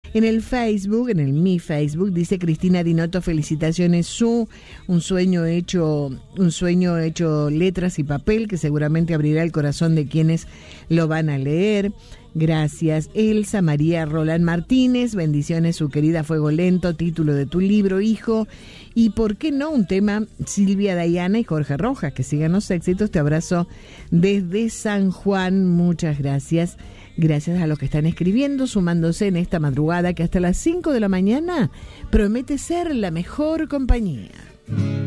En el Facebook, en el Mi Facebook, dice Cristina Dinotto, felicitaciones, un sueño hecho letras y papel que seguramente abrirá el corazón de quienes lo van a leer. Gracias. Elsa María Roland Martínez, bendiciones, su querida Fuego Lento, título de tu libro, hijo. Y por qué no un tema, Silvia Dayana y Jorge Rojas, que sigan los éxitos. Te abrazo desde San Juan, muchas gracias. Gracias a los que están escribiendo, sumándose en esta madrugada que hasta las 5 de la mañana promete ser la mejor compañía.